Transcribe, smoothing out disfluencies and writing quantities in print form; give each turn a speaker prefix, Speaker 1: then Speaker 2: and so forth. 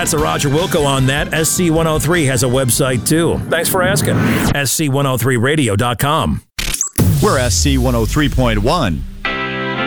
Speaker 1: That's a Roger Wilco on that. SC103 has a website too. Thanks for asking. SC103radio.com.
Speaker 2: We're SC 103.1.